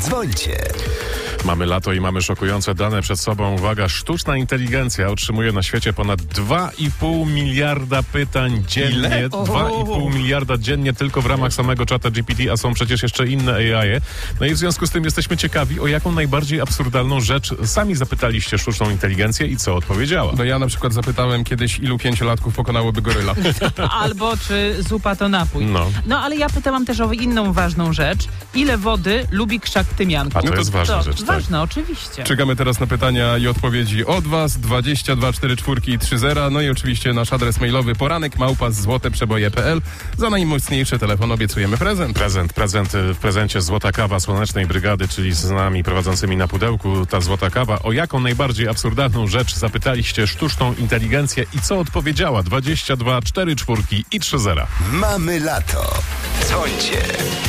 Dzwońcie. Mamy lato i mamy szokujące dane przed sobą. Uwaga, sztuczna inteligencja otrzymuje na świecie ponad 2,5 miliarda pytań dziennie. Ile? 2,5 miliarda dziennie tylko w ramach samego czata GPT, a są przecież jeszcze inne AI. No i w związku z tym jesteśmy ciekawi, o jaką najbardziej absurdalną rzecz sami zapytaliście sztuczną inteligencję i co odpowiedziała. No ja na przykład zapytałem kiedyś, ilu 5-latków pokonałoby goryla. Albo czy zupa to napój. No. Ale ja pytałam też o inną ważną rzecz. Ile wody lubi krzak tymianku? A to jest ważna rzecz, tak. Ważne, oczywiście. Czekamy teraz na pytania i odpowiedzi od Was. 22 44 i 30. No i oczywiście nasz adres mailowy poranek@złoteprzeboje.pl. Za najmocniejszy telefon obiecujemy prezent. Prezent w prezencie złota kawa Słonecznej Brygady, czyli z nami prowadzącymi na pudełku ta złota kawa. O jaką najbardziej absurdalną rzecz zapytaliście sztuczną inteligencję i co odpowiedziała? 22 44 i 30. Mamy lato. Dzwońcie.